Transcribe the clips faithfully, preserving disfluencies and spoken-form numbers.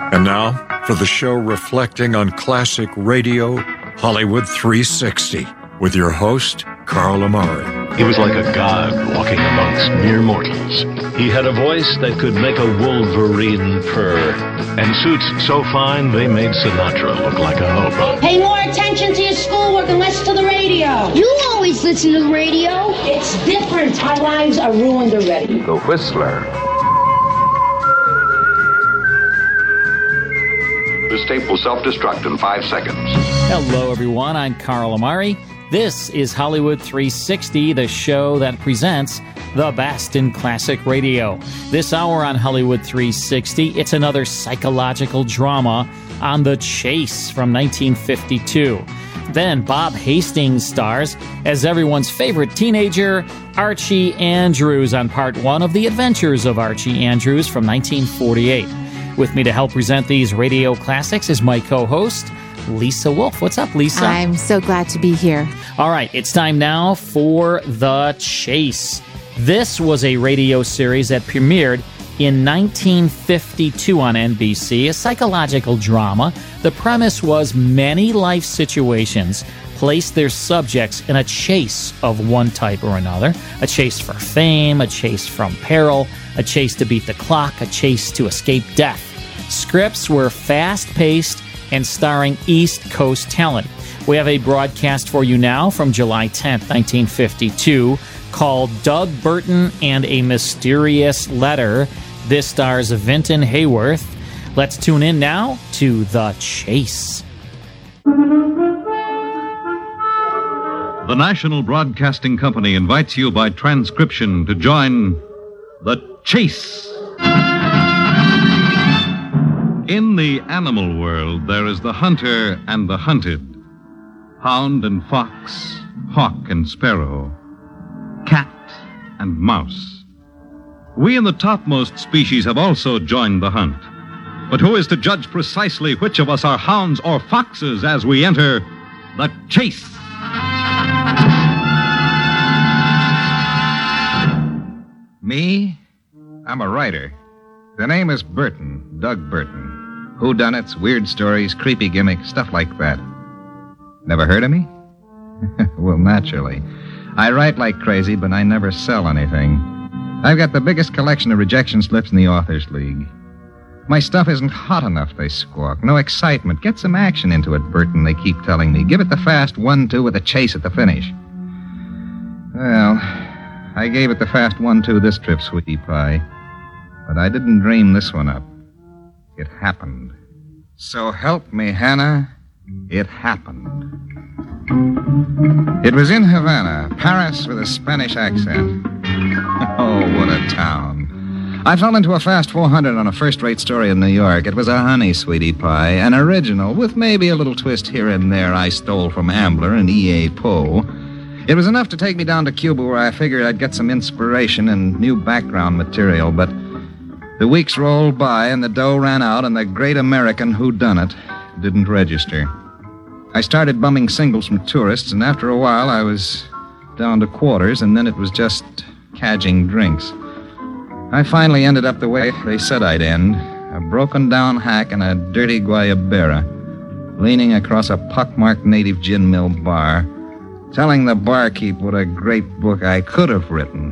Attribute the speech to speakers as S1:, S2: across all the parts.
S1: And now, for the show reflecting on classic radio, Hollywood three sixty, with your host, Carl Amari.
S2: He was like a god walking amongst mere mortals. He had a voice that could make a wolverine purr, and suits so fine they made Sinatra look like a hobo.
S3: Pay more attention to your schoolwork and less to the radio.
S4: You always listen to the radio.
S3: It's different. Our lives are ruined already.
S5: The Whistler. This tape will self-destruct in five seconds.
S6: Hello, everyone. I'm Carl Amari. This is Hollywood three sixty, the show that presents the best in classic radio. This hour on Hollywood three sixty, it's another psychological drama on The Chase from nineteen fifty-two. Then Bob Hastings stars as everyone's favorite teenager, Archie Andrews, on part one of The Adventures of Archie Andrews from nineteen forty-eight. With me to help present these radio classics is my co-host, Lisa Wolf. What's up, Lisa?
S7: I'm so glad to be here.
S6: All right, it's time now for The Chase. This was a radio series that premiered in nineteen fifty-two on N B C, a psychological drama. The premise was many life situations placed their subjects in a chase of one type or another. A chase for fame, a chase from peril, a chase to beat the clock, a chase to escape death. Scripts were fast-paced and starring East Coast talent. We have a broadcast for you now from July tenth, nineteen fifty-two, called Doug Burton and a Mysterious Letter. This stars Vinton Hayworth. Let's tune in now to The Chase.
S8: The National Broadcasting Company invites you by transcription to join The Chase. In the animal world, there is the hunter and the hunted, hound and fox, hawk and sparrow, cat and mouse. We in the topmost species have also joined the hunt. But who is to judge precisely which of us are hounds or foxes as we enter the chase?
S9: Me? I'm a writer. The name is Burton, Doug Burton. Whodunits, weird stories, creepy gimmicks, stuff like that. Never heard of me? Well, naturally. I write like crazy, but I never sell anything. I've got the biggest collection of rejection slips in the Authors League. My stuff isn't hot enough, they squawk. No excitement. Get some action into it, Burton, they keep telling me. Give it the fast one two with a chase at the finish. Well, I gave it the fast one two this trip, sweetie pie. But I didn't dream this one up. It happened. So help me, Hannah, it happened. It was in Havana, Paris with a Spanish accent. Oh, what a town. I fell into a fast four hundred on a first-rate story in New York. It was a honey, sweetie pie, an original, with maybe a little twist here and there I stole from Ambler and E A. Poe. It was enough to take me down to Cuba, where I figured I'd get some inspiration and new background material, but the weeks rolled by and the dough ran out and the great American whodunit didn't register. I started bumming singles from tourists, and after a while I was down to quarters, and then it was just cadging drinks. I finally ended up the way they said I'd end, a broken-down hack in a dirty guayabera, leaning across a pockmarked native gin mill bar, telling the barkeep what a great book I could have written.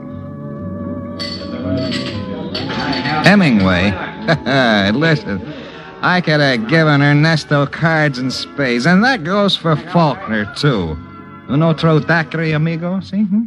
S9: Hemingway? Listen, I could have given Ernesto cards and spades, and that goes for Faulkner, too. Un otro daiquiri, amigo, see? Hmm?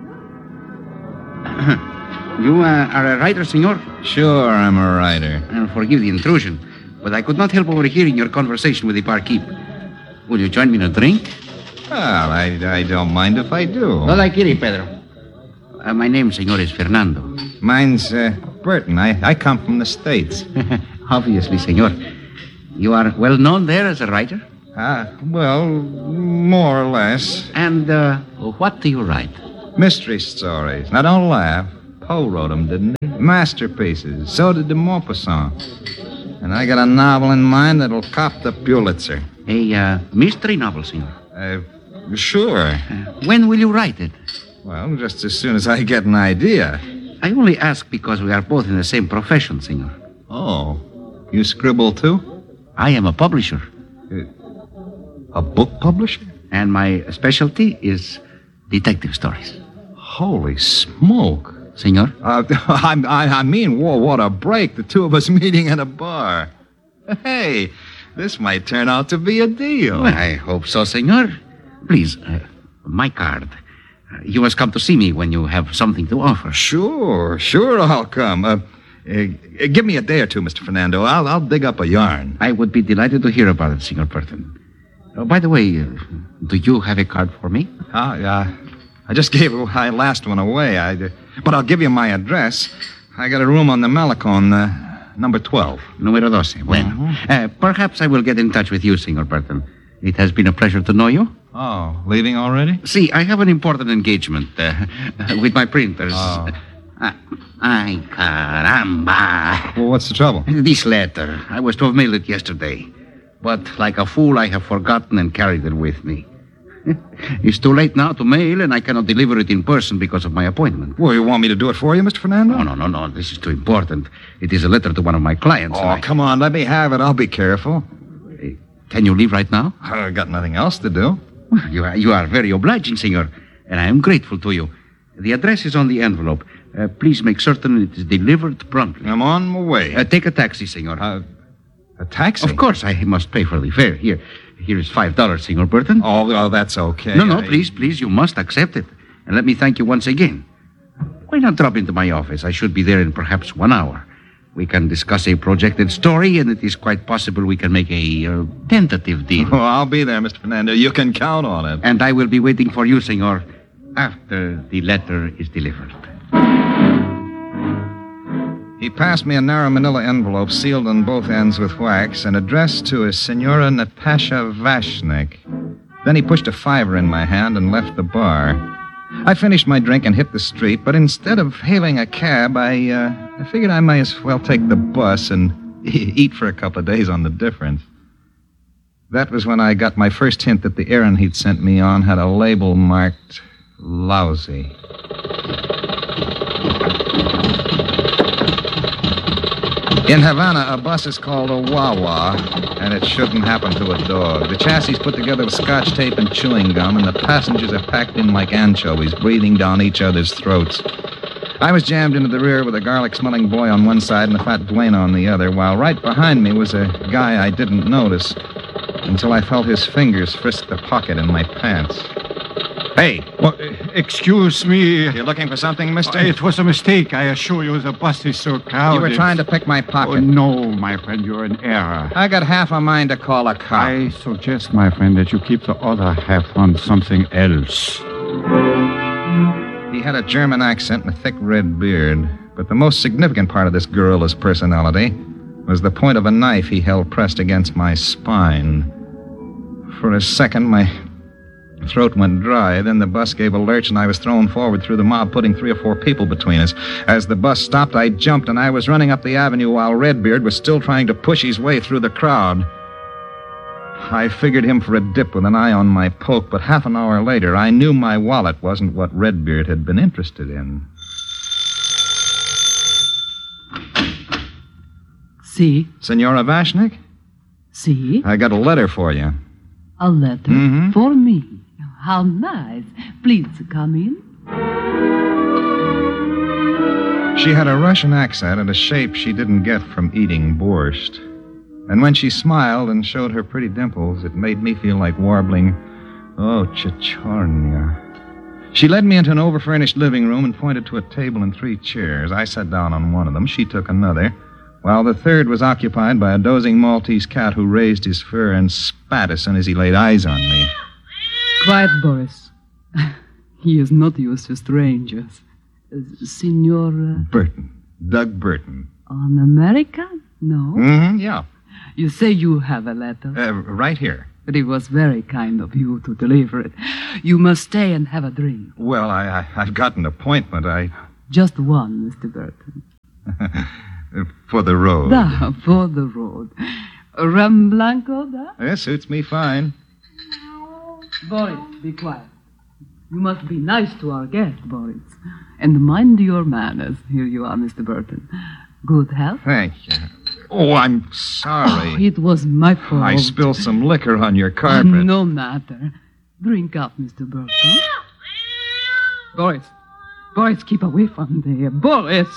S10: You uh, are a writer, senor?
S9: Sure, I'm a writer.
S10: Uh, forgive the intrusion, but I could not help overhearing your conversation with the barkeep. Will you join me in a drink?
S9: Well, I, I don't mind if I do.
S10: No la quiere, Pedro. Uh, my name, senor, is Fernando.
S9: Mine's uh, Burton. I, I come from the States.
S10: Obviously, senor. You are well known there as a writer?
S9: Ah, uh, well, more or less.
S10: And uh, what do you write?
S9: Mystery stories. Now, don't laugh. Poe wrote them, didn't he? Masterpieces. So did de Maupassant. And I got a novel in mind that'll cop the Pulitzer.
S10: A uh, mystery novel, senor?
S9: Uh, sure. Uh,
S10: when will you write it?
S9: Well, just as soon as I get an idea.
S10: I only ask because we are both in the same profession, senor.
S9: Oh. You scribble, too?
S10: I am a publisher.
S9: A book publisher?
S10: And my specialty is detective stories.
S9: Holy smoke.
S10: Senor?
S9: Uh, I, I, I mean, whoa, what a break. The two of us meeting at a bar. Hey, this might turn out to be a deal.
S10: Well, I hope so, senor. Please, uh, my card. Uh, you must come to see me when you have something to offer.
S9: Sure, sure I'll come. Uh, uh, give me a day or two, Mister Fernando. I'll, I'll dig up a yarn.
S10: I would be delighted to hear about it, Senor Burton. Uh, by the way, uh, do you have a card for me?
S9: Ah, uh, I just gave my last one away. I, uh, but I'll give you my address. I got a room on the Malecon, uh, number twelve.
S10: Número doce. Bueno. Mm-hmm. Uh, perhaps I will get in touch with you, Senor Burton. It has been a pleasure to know you.
S9: Oh, leaving already?
S10: See, I have an important engagement uh, with my printers.
S9: Oh.
S10: Uh, ay, caramba.
S9: Well, what's the trouble?
S10: This letter. I was to have mailed it yesterday. But like a fool, I have forgotten and carried it with me. It's too late now to mail, and I cannot deliver it in person because of my appointment.
S9: Well, you want me to do it for you, Mister Fernando?
S10: No, no, no, no. This is too important. It is a letter to one of my clients.
S9: Oh,
S10: I...
S9: come on. Let me have it. I'll be careful.
S10: Can you leave right now?
S9: I got nothing else to do.
S10: You are, you are very obliging, senor, and I am grateful to you. The address is on the envelope. Uh, please make certain it is delivered promptly.
S9: I'm on my way.
S10: Uh, take a taxi, senor.
S9: Uh, a taxi?
S10: Of course, I must pay for the fare. Here, here is five dollars, Senor Burton.
S9: Oh, well, that's okay.
S10: No, no,
S9: I...
S10: please, please, you must accept it. And let me thank you once again. Why not drop into my office? I should be there in perhaps one hour. We can discuss a projected story, and it is quite possible we can make a uh, tentative deal.
S9: Oh, I'll be there, Mister Fernando. You can count on it.
S10: And I will be waiting for you, senor, after the letter is delivered.
S9: He passed me a narrow manila envelope sealed on both ends with wax and addressed to a Senora Natasha Vashnik. Then he pushed a fiver in my hand and left the bar. I finished my drink and hit the street, but instead of hailing a cab, I, uh, I figured I might as well take the bus and eat for a couple of days on the difference. That was when I got my first hint that the errand he'd sent me on had a label marked lousy. In Havana, a bus is called a Wawa, and it shouldn't happen to a dog. The chassis put together with scotch tape and chewing gum, and the passengers are packed in like anchovies, breathing down each other's throats. I was jammed into the rear with a garlic-smelling boy on one side and a fat duena on the other, while right behind me was a guy I didn't notice until I felt his fingers frisk the pocket in my pants. Hey.
S7: Well, excuse me.
S9: You're looking for something, mister?
S7: It was a mistake. I assure you the bus is so crowded.
S9: You were trying to pick my pocket.
S7: Oh, no, my friend, you're in error.
S9: I got half a mind to call a cop.
S7: I suggest, my friend, that you keep the other half on something else.
S9: He had a German accent and a thick red beard, but the most significant part of this gorilla's personality was the point of a knife he held pressed against my spine. For a second, my throat went dry. Then the bus gave a lurch, and I was thrown forward through the mob, putting three or four people between us. As the bus stopped, I jumped, and I was running up the avenue while Redbeard was still trying to push his way through the crowd. I figured him for a dip with an eye on my poke, but half an hour later, I knew my wallet wasn't what Redbeard had been interested in.
S11: Si.
S9: Senora Vashnik?
S11: Si.
S9: I got a letter for you.
S11: A letter?
S9: Mm-hmm.
S11: For me? How nice. Please come in.
S9: She had a Russian accent and a shape she didn't get from eating borscht. And when she smiled and showed her pretty dimples, it made me feel like warbling, "Oh, Chichornia." She led me into an over-furnished living room and pointed to a table and three chairs. I sat down on one of them. She took another, while the third was occupied by a dozing Maltese cat who raised his fur and spat as soon as he laid eyes on me.
S11: Quiet, Boris. He is not used to strangers. Uh, Senor... Uh,
S9: Burton. Doug Burton.
S11: An American? No?
S9: Mm-hmm, yeah.
S11: You say you have a letter?
S9: Uh, right here.
S11: But it was very kind of you to deliver it. You must stay and have a drink.
S9: Well, I, I, I've got an appointment. I...
S11: Just one, Mister Burton.
S9: For the road.
S11: Da, for the road. Rum Blanco, da?
S9: It suits me fine.
S11: Boris, be quiet. You must be nice to our guest, Boris. And mind your manners. Here you are, Mister Burton. Good health?
S9: Thank you. Oh, I'm sorry.
S11: Oh, it was my fault.
S9: I spilled some liquor on your carpet.
S11: No matter. Drink up, Mister Burton. Boris. Boris, keep away from there. Boris!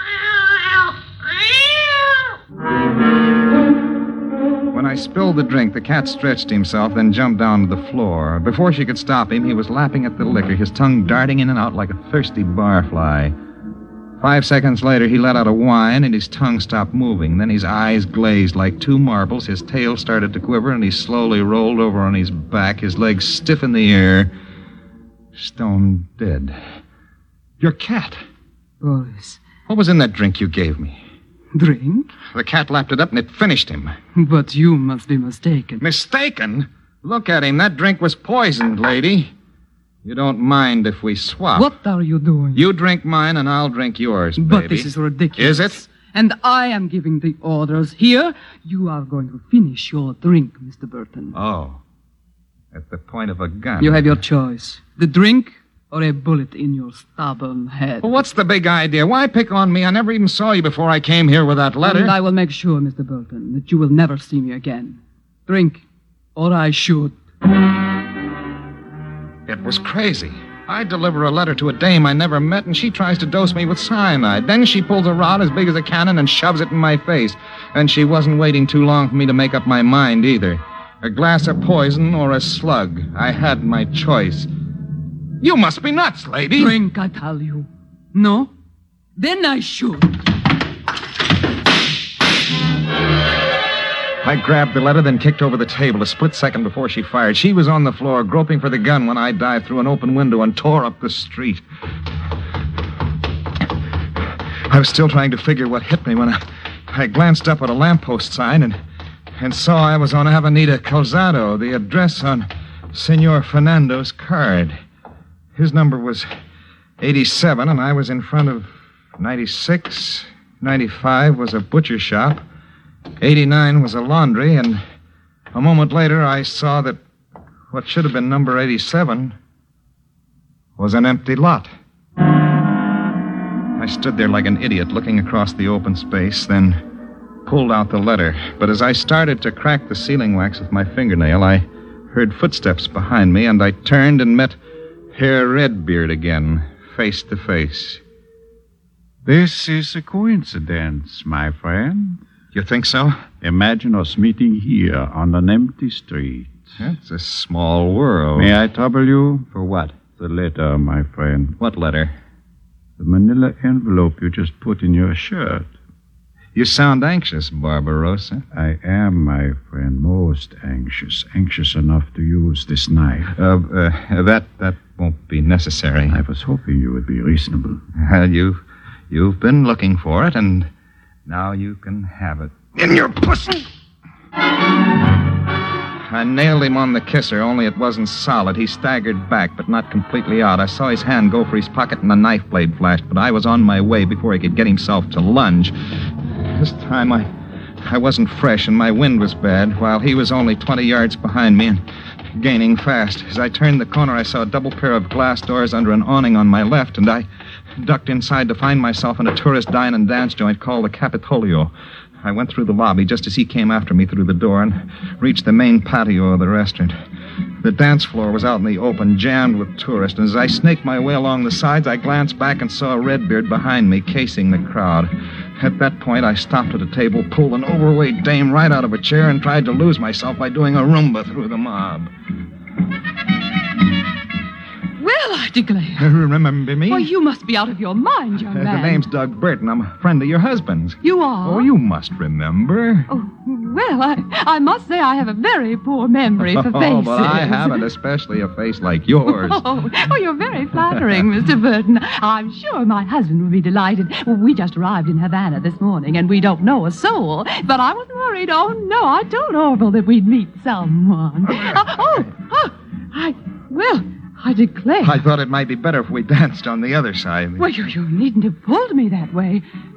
S9: When I spilled the drink, the cat stretched himself, then jumped down to the floor. Before she could stop him, he was lapping at the liquor, his tongue darting in and out like a thirsty barfly. Five seconds later, he let out a whine, and his tongue stopped moving. Then his eyes glazed like two marbles, his tail started to quiver, and he slowly rolled over on his back, his legs stiff in the air, stone dead. Your cat.
S11: Boris.
S9: What was in that drink you gave me?
S11: Drink?
S9: The cat lapped it up, and it finished him.
S11: But you must be mistaken.
S9: Mistaken? Look at him. That drink was poisoned, lady. You don't mind if we swap.
S11: What are you doing?
S9: You drink mine, and I'll drink yours, baby.
S11: But this is ridiculous.
S9: Is it?
S11: And I am giving the orders. Here, you are going to finish your drink, Mister Burton.
S9: Oh. At the point of a gun.
S11: You have your choice. The drink or a bullet in your stubborn head.
S9: Well, what's the big idea? Why pick on me? I never even saw you before I came here with that letter.
S11: And I will make sure, Mister Burton, that you will never see me again. Drink, or I shoot.
S9: It was crazy. I deliver a letter to a dame I never met, and she tries to dose me with cyanide. Then she pulls a rod as big as a cannon and shoves it in my face. And she wasn't waiting too long for me to make up my mind, either. A glass of poison or a slug. I had my choice. You must be nuts, lady.
S11: Drink, I tell you. No? Then I shoot.
S9: I grabbed the letter, then kicked over the table a split second before she fired. She was on the floor, groping for the gun when I dived through an open window and tore up the street. I was still trying to figure what hit me when I, I glanced up at a lamppost sign and, and saw I was on Avenida Calzado, the address on Senor Fernando's card. His number was eighty-seven, and I was in front of ninety-six. ninety-five was a butcher shop. eighty-nine was a laundry, and a moment later I saw that what should have been number eighty-seven was an empty lot. I stood there like an idiot looking across the open space, then pulled out the letter. But as I started to crack the sealing wax with my fingernail, I heard footsteps behind me, and I turned and met Herr Redbeard again, face to face.
S7: This is a coincidence, my friend.
S9: You think so?
S7: Imagine us meeting here on an empty street.
S9: It's a small world.
S7: May I trouble you?
S9: For what?
S7: The letter, my friend.
S9: What letter?
S7: The manila envelope you just put in your shirt.
S9: You sound anxious, Barbarossa.
S7: I am, my friend, most anxious. Anxious enough to use this knife.
S9: Uh, uh, that that won't be necessary.
S7: I was hoping you would be reasonable.
S9: Well, you, you've been looking for it, and now you can have it. In your pussy! I nailed him on the kisser, only it wasn't solid. He staggered back, but not completely out. I saw his hand go for his pocket, and the knife blade flashed, but I was on my way before he could get himself to lunge. This time I I wasn't fresh, and my wind was bad, while he was only twenty yards behind me and gaining fast. As I turned the corner, I saw a double pair of glass doors under an awning on my left, and I ducked inside to find myself in a tourist dine and dance joint called the Capitolio. I went through the lobby just as he came after me through the door and reached the main patio of the restaurant. The dance floor was out in the open, jammed with tourists, and as I snaked my way along the sides, I glanced back and saw Redbeard behind me, casing the crowd. At that point, I stopped at a table, pulled an overweight dame right out of a chair, and tried to lose myself by doing a Roomba through the mob.
S11: Well, I declare.
S9: Remember me?
S11: Well, you must be out of your mind, young
S9: Uh,
S11: man.
S9: the name's Doug Burton. I'm a friend of your husband's.
S11: You are?
S9: Oh, you must remember.
S11: Oh, well, I, I must say I have a very poor memory for faces.
S9: Oh, but I haven't, especially a face like yours.
S11: Oh, oh, you're very flattering, Mister Burton. I'm sure my husband will be delighted. We just arrived in Havana this morning, and we don't know a soul. But I was worried. Oh, no, I told Orville that we'd meet someone. Uh, oh, oh, I, well... I declare.
S9: I thought it might be better if we danced on the other side.
S11: Well, you, you needn't have pulled me that way.